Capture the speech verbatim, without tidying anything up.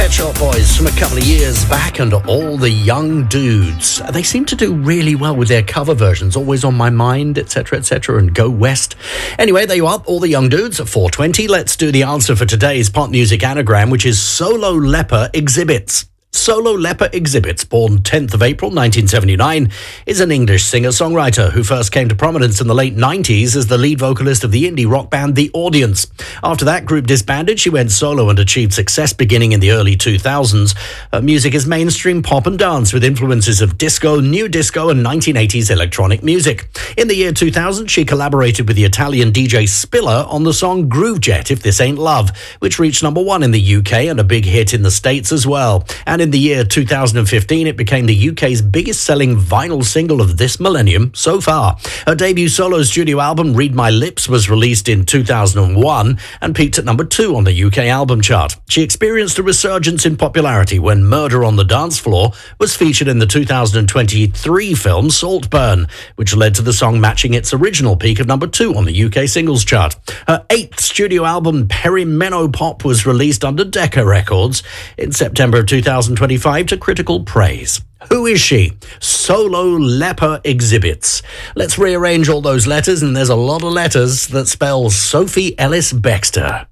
Pet Shop Boys from a couple of years back, and All the Young Dudes. They seem to do really well with their cover versions, Always on My Mind, et cetera, et cetera, and Go West. Anyway, there you are, All the Young Dudes at four twenty. Let's do the answer for today's pop music anagram, which is Solo Leper Exhibits. Solo Leper Exhibits, born tenth of April nineteen seventy-nine, is an English singer-songwriter who first came to prominence in the late nineties as the lead vocalist of the indie rock band The Audience. After that group disbanded, she went solo and achieved success beginning in the early two thousands. Her music is mainstream pop and dance with influences of disco, new disco and nineteen eighties electronic music. In the year two thousand, she collaborated with the Italian D J Spiller on the song Groove Jet, If This Ain't Love, which reached number one in the U K and a big hit in the States as well. And in the year two thousand fifteen, it became the U K's biggest-selling vinyl single of this millennium so far. Her debut solo studio album, Read My Lips, was released in two thousand one and peaked at number two on the U K album chart. She experienced a resurgence in popularity when Murder on the Dance Floor was featured in the two thousand twenty-three film Saltburn, which led to the song matching its original peak of number two on the U K singles chart. Her eighth studio album, Perimenopop, was released under Decca Records in September of two thousand twenty-five to critical praise. Who is she? Solo Leper Exhibits. Let's rearrange all those letters, and there's a lot of letters that spell Sophie Ellis Bextor.